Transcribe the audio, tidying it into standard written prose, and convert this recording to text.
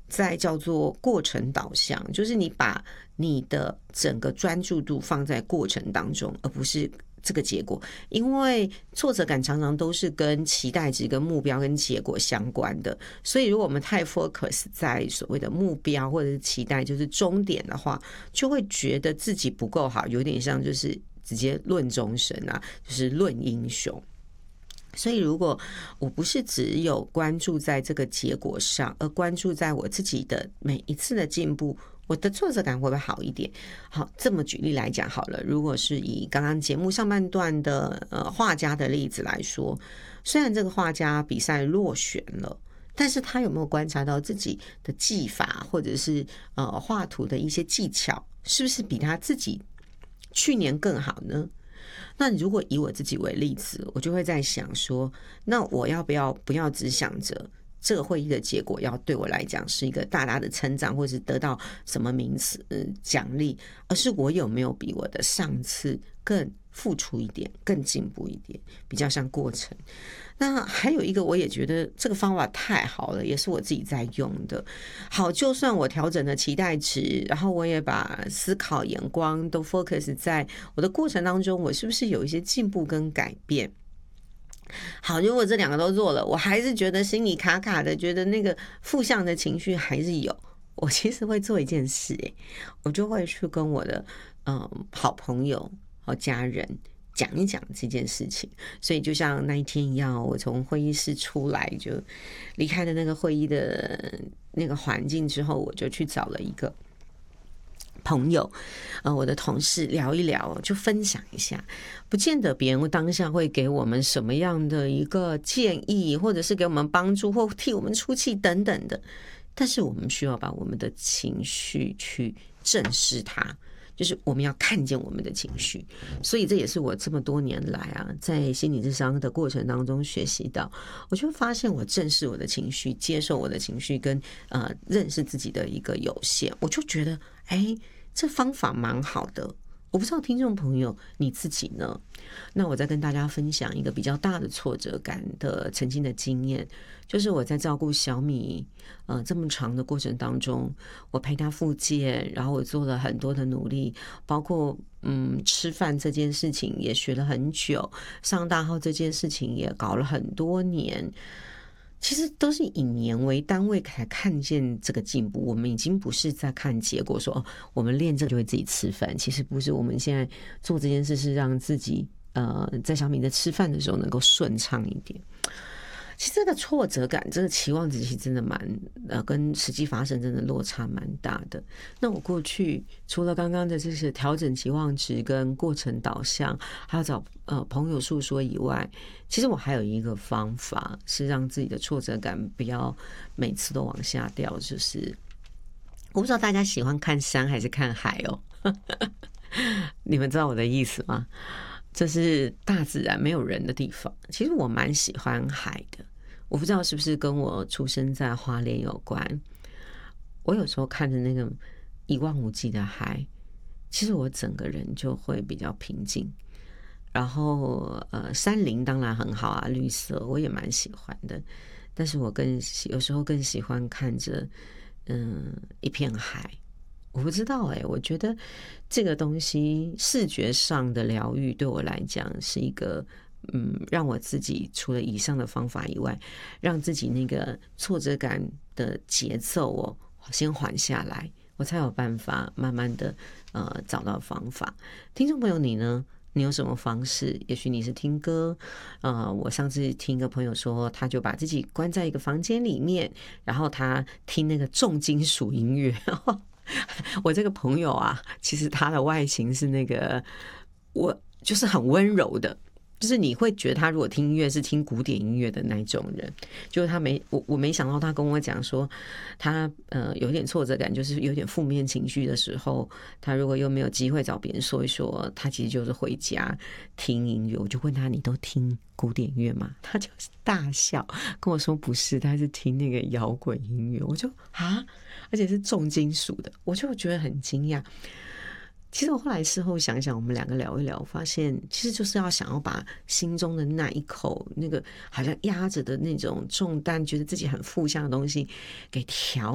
在叫做过程导向，就是你把你的整个专注度放在过程当中，而不是这个结果。因为挫折感常常都是跟期待值、跟目标、跟结果相关的，所以如果我们太 focus 在所谓的目标或者是期待，就是终点的话，就会觉得自己不够好，有点像就是直接论终身啊，就是论英雄。所以如果我不是只有关注在这个结果上，而关注在我自己的每一次的进步，我的挫折感会不会好一点？好，这么举例来讲好了，如果是以刚刚节目上半段的画家的例子来说，虽然这个画家比赛落选了，但是他有没有观察到自己的技法或者是画图的一些技巧，是不是比他自己去年更好呢？那如果以我自己为例子，我就会在想说，那我要不要只想着这个会议的结果要对我来讲是一个大大的成长，或是得到什么名词奖励，而是我有没有比我的上次更付出一点，更进步一点，比较像过程。那还有一个，我也觉得这个方法太好了，也是我自己在用的。好，就算我调整了期待值，然后我也把思考眼光都 focus 在我的过程当中，我是不是有一些进步跟改变？好，如果这两个都做了，我还是觉得心里卡卡的，觉得那个负向的情绪还是有。我其实会做一件事，我就会去跟我的好朋友和家人讲一讲这件事情。所以就像那一天一样，我从会议室出来，就离开了那个会议的那个环境之后，我就去找了一个朋友，我的同事聊一聊，就分享一下，不见得别人当下会给我们什么样的一个建议，或者是给我们帮助，或替我们出气等等的，但是我们需要把我们的情绪去正视它，就是我们要看见我们的情绪。所以这也是我这么多年来啊，在心理咨商的过程当中学习到，我就发现我正视我的情绪，接受我的情绪，跟认识自己的一个有限，我就觉得这方法蛮好的。我不知道听众朋友你自己呢？那我再跟大家分享一个比较大的挫折感的曾经的经验，就是我在照顾小米这么长的过程当中，我陪他复健，然后我做了很多的努力，包括吃饭这件事情也学了很久，上大号这件事情也搞了很多年。其实都是以年为单位才看见这个进步，我们已经不是在看结果说我们练这个就会自己吃饭，其实不是，我们现在做这件事是让自己在小米在吃饭的时候能够顺畅一点。其实这个挫折感，这个期望值其实真的跟实际发生真的落差蛮大的。那我过去除了刚刚的这些调整期望值跟过程导向，还要找朋友诉说以外，其实我还有一个方法是让自己的挫折感不要每次都往下掉，就是我不知道大家喜欢看山还是看海哦，你们知道我的意思吗？这是大自然没有人的地方。其实我蛮喜欢海的，我不知道是不是跟我出生在花莲有关。我有时候看着那个一望无际的海，其实我整个人就会比较平静。然后山林当然很好啊，绿色我也蛮喜欢的，但是我有时候更喜欢看着一片海。我不知道我觉得这个东西视觉上的疗愈对我来讲是一个让我自己除了以上的方法以外，让自己那个挫折感的节奏先缓下来，我才有办法慢慢的找到方法。听众朋友你呢？你有什么方式？也许你是听歌，我上次听一个朋友说，他就把自己关在一个房间里面，然后他听那个重金属音乐。我这个朋友啊，其实他的外形是那个，我就是很温柔的，就是你会觉得他如果听音乐是听古典音乐的那种人。就是我没想到他跟我讲说，他有点挫折感，就是有点负面情绪的时候，他如果又没有机会找别人说一说，他其实就是回家听音乐。我就问他，你都听古典乐吗？他就是大笑跟我说不是，他是听那个摇滚音乐。我就而且是重金属的，我就觉得很惊讶。其实我后来事后想想，我们两个聊一聊，发现其实就是要想要把心中的那一口那个好像压着的那种重担，觉得自己很负向的东西给调